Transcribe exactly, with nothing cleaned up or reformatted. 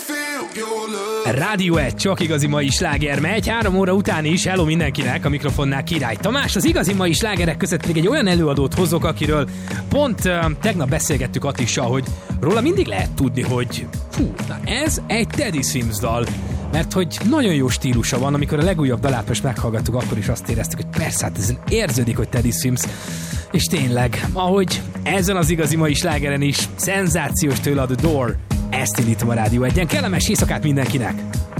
Rádió egy, csak igazi mai sláger megy, három óra után is. Hello mindenkinek, a mikrofonnál Király Tamás. Az igazi mai slágerek között pedig egy olyan előadót hozok, akiről pont uh, tegnap beszélgettük Attissal, hogy róla mindig lehet tudni, hogy fú, na ez egy Teddy Swims dal. Mert hogy nagyon jó stílusa van, amikor a legújabb dalát most meghallgattuk, akkor is azt éreztük, hogy persze, hát ezen érződik, hogy Teddy Swims. És tényleg, ahogy ezen az igazi mai slágeren is, szenzációs tőle a The Door. Ezt indítom a Rádió egyen. Kellemes éjszakát mindenkinek!